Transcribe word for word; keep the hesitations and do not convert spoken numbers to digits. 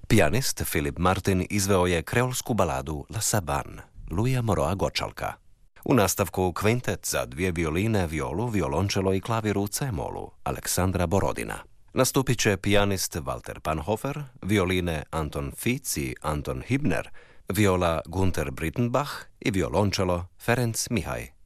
Pijanist Filip Martin izveo je kreolsku baladu La Saban, Luja Moroa Gočalka. U nastavku kvintet za dvije violine, violu, violončelo i klavir u C-molu Aleksandra Borodina. Nastupit će pijanist Walter Panhofer, violine Anton Fic i Anton Hibner, viola Gunter Brittenbach i violončelo Ferenc Mihaj.